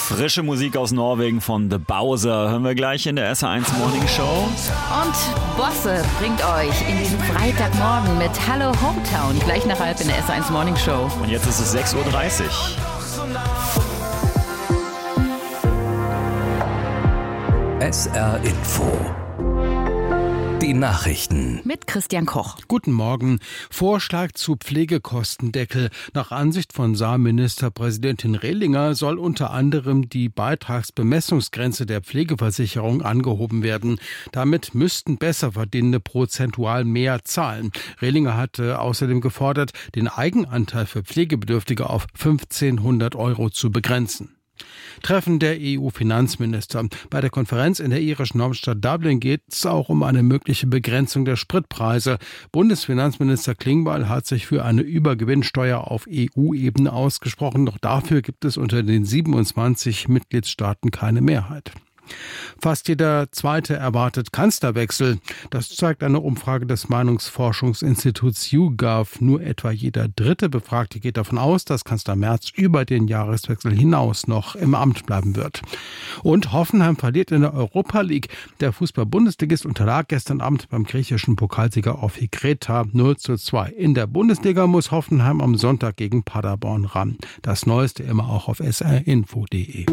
Frische Musik aus Norwegen von The Bowser hören wir gleich in der SR1 Morning Show. Und Bosse bringt euch in diesen Freitagmorgen mit Hallo Hometown, gleich nach halb in der SR1 Morning Show. Und jetzt ist es 6:30 Uhr. SR Info. Die Nachrichten. Mit Christian Koch. Guten Morgen. Vorschlag zu Pflegekostendeckel. Nach Ansicht von Saar-Ministerpräsidentin Rehlinger soll unter anderem die Beitragsbemessungsgrenze der Pflegeversicherung angehoben werden. Damit müssten Besserverdienende prozentual mehr zahlen. Rehlinger hatte außerdem gefordert, den Eigenanteil für Pflegebedürftige auf 1.500 € zu begrenzen. Treffen der EU-Finanzminister. Bei der Konferenz in der irischen Hauptstadt Dublin geht es auch um eine mögliche Begrenzung der Spritpreise. Bundesfinanzminister Klingbeil hat sich für eine Übergewinnsteuer auf EU-Ebene ausgesprochen. Doch dafür gibt es unter den 27 Mitgliedstaaten keine Mehrheit. Fast jeder Zweite erwartet Kanzlerwechsel. Das zeigt eine Umfrage des Meinungsforschungsinstituts YouGov. Nur etwa jeder dritte Befragte geht davon aus, dass Kanzler Merz über den Jahreswechsel hinaus noch im Amt bleiben wird. Und Hoffenheim verliert in der Europa League. Der Fußball-Bundesligist unterlag gestern Abend beim griechischen Pokalsieger Ofi Kreta 0:2. In der Bundesliga muss Hoffenheim am Sonntag gegen Paderborn ran. Das Neueste immer auch auf srinfo.de.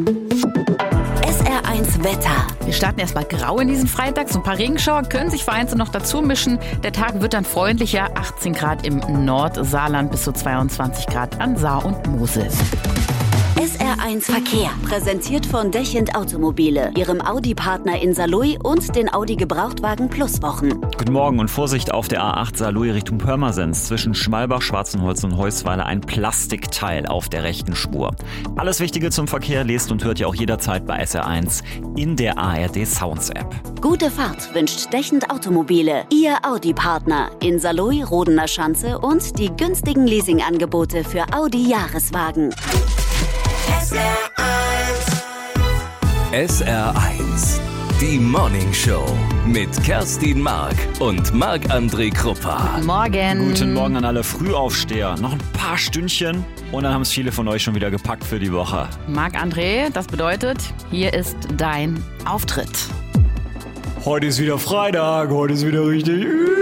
SR1 Wetter. Wir starten erstmal grau in diesen Freitag. So ein paar Regenschauer können sich vereinzelt noch dazu mischen. Der Tag wird dann freundlicher. 18 Grad im Nordsaarland bis zu 22 Grad an Saar und Mosel. SR1 Verkehr, präsentiert von Dechend Automobile, ihrem Audi-Partner in Saarlouis und den Audi Gebrauchtwagen Plus Wochen. Guten Morgen und Vorsicht auf der A8 Saarlouis Richtung Pirmasens. Zwischen Schmalbach, Schwarzenholz und Heusweiler ein Plastikteil auf der rechten Spur. Alles Wichtige zum Verkehr lest und hört ihr auch jederzeit bei SR1 in der ARD Sounds App. Gute Fahrt wünscht Dechend Automobile, ihr Audi-Partner in Saarlouis, Rodener Schanze und die günstigen Leasingangebote für Audi-Jahreswagen. SR1. Die Morning Show mit Kerstin Mark und Marc-André Kruppa. Morgen. Guten Morgen an alle Frühaufsteher. Noch ein paar Stündchen und dann haben es viele von euch schon wieder gepackt für die Woche. Marc-André, das bedeutet, hier ist dein Auftritt. Heute ist wieder Freitag, heute ist wieder richtig